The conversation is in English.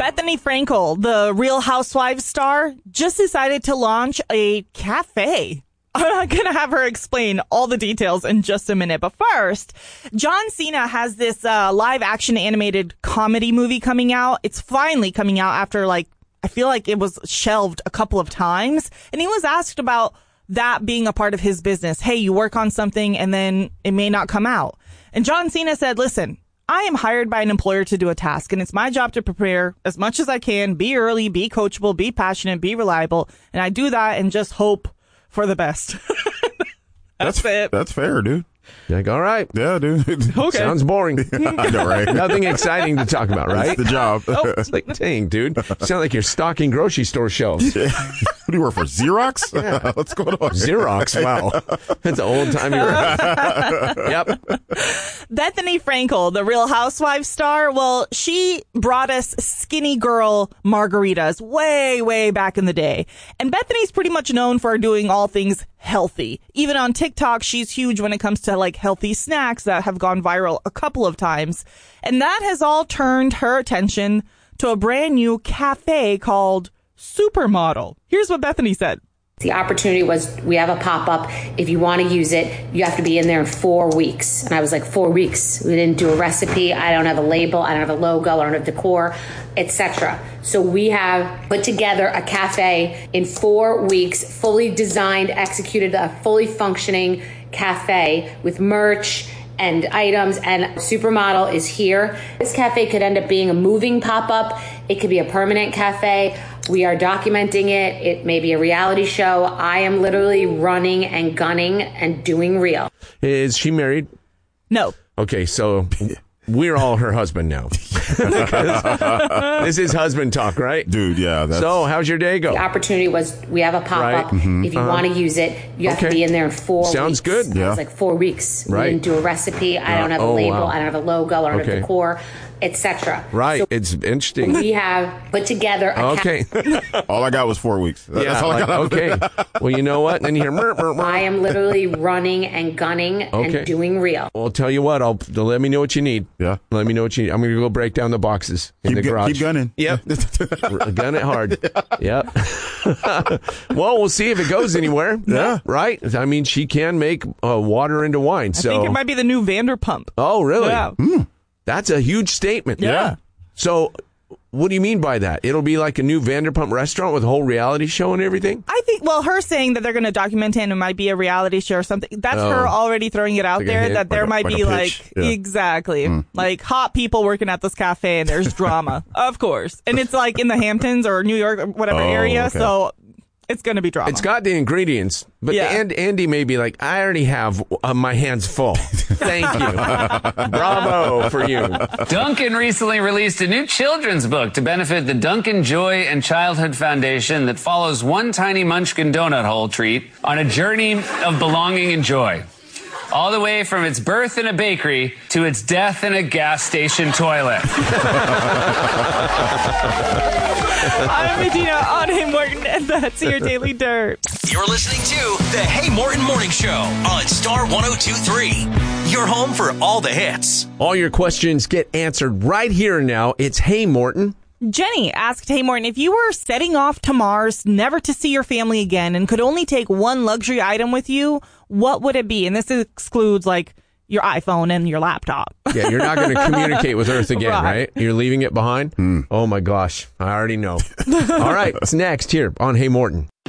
Bethany Frankel, the Real Housewives star, just decided to launch a cafe. I'm going to have her explain all the details in just a minute. But first, John Cena has this live action animated comedy movie coming out. It's finally coming out after, I feel like it was shelved a couple of times. And he was asked about that being a part of his business. Hey, you work on something and then it may not come out. And John Cena said, listen, I am hired by an employer to do a task, and it's my job to prepare as much as I can, be early, be coachable, be passionate, be reliable. And I do that and just hope for the best. That's it. That's fair, dude. You're like, all right. Yeah, dude. Okay. Sounds boring. I know, right? Nothing exciting to talk about, right? That's the job. It's like, dang, dude. You sound like you're stocking grocery store shelves. What do you work for? Xerox? Yeah. What's going on? Xerox? Wow. That's an old-timey word. Yep. Bethany Frankel, the Real Housewives star, well, she brought us skinny girl margaritas way, way back in the day. And Bethany's pretty much known for doing all things healthy. Even on TikTok, she's huge when it comes to healthy snacks that have gone viral a couple of times. And that has all turned her attention to a brand new cafe called Supermodel. Here's what Bethany said. The opportunity was, we have a pop-up. If you want to use it, you have to be in there in 4 weeks. And I was like, 4 weeks? We didn't do a recipe. I don't have a label. I don't have a logo. I don't have decor, etc. So we have put together a cafe in 4 weeks, fully designed, executed, a fully functioning cafe with merch and items, and Supermodel is here. This cafe could end up being a moving pop-up. It could be a permanent cafe. We are documenting it. It may be a reality show. I am literally running and gunning and doing real. Is she married? No. Okay, so we're all her husband now. This is husband talk, right? Dude, yeah. So how's your day go? The opportunity was, we have a pop-up. Right. If you want to use it, you have to be in there in 4 weeks. Sounds good. I was like, 4 weeks. Right. We didn't do a recipe. I don't have a label. I don't have a logo. I don't have decor, etc. Right. So it's interesting. we have put together a Okay. All I got was 4 weeks. That's all I got. Okay. Well, you know what? And then you hear murr, murr, murr. I am literally running and gunning and doing real. Well, I'll tell you what. Let me know what you need. Yeah. Let me know what you need. I'm going to go break down the boxes in the garage. Keep gunning. Yep. Gun it hard. Yep. Well, we'll see if it goes anywhere. Yeah. Right? I mean, she can make water into wine. I think it might be the new Vanderpump. Oh, really? Yeah. That's a huge statement. Yeah. So what do you mean by that? It'll be like a new Vanderpump restaurant with a whole reality show and everything? I think, her saying that they're going to document it and it might be a reality show or something, that's her already throwing it out there that there might be exactly, hot people working at this cafe and there's drama, of course. And it's in the Hamptons or New York or whatever area, okay. So it's going to be drama. It's got the ingredients, but Andy may be like, I already have my hands full. Thank you. Bravo for you. Dunkin' recently released a new children's book to benefit the Dunkin' Joy and Childhood Foundation that follows one tiny Munchkin donut hole treat on a journey of belonging and joy. All the way from its birth in a bakery to its death in a gas station toilet. I'm Medina on Hey Morton, and that's your Daily Dirt. You're listening to the Hey Morton Morning Show on Star 102.3. Your home for all the hits. All your questions get answered right here and now. It's Hey Morton. Jenny asked, Hey Morton, if you were setting off to Mars, never to see your family again, and could only take one luxury item with you, what would it be? And this excludes your iPhone and your laptop. Yeah, you're not going to communicate with Earth again, right? You're leaving it behind? Oh my gosh, I already know. All right, it's next here on Hey Morton.